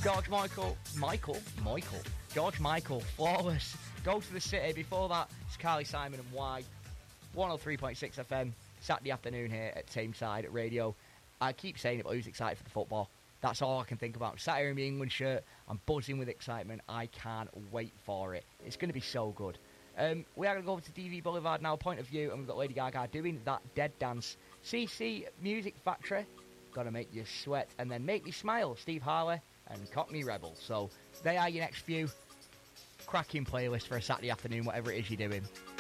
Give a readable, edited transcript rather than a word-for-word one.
George Michael, Flawless. Go to the City. Before that, it's Carly Simon and Y. 103.6 FM, Saturday afternoon here at Tameside Radio. I keep saying it, but who's excited for the football? That's all I can think about. Sat here in my England shirt, I'm buzzing with excitement. I can't wait for it. It's going to be so good. We are going to go over to DV Boulevard now, point of view, and we've got Lady Gaga doing that dead dance. CC Music Factory, Gonna Make You Sweat, and then Make Me Smile, Steve Harley and Cockney Rebel. So they are your next few cracking playlists for a Saturday afternoon, whatever it is you're doing.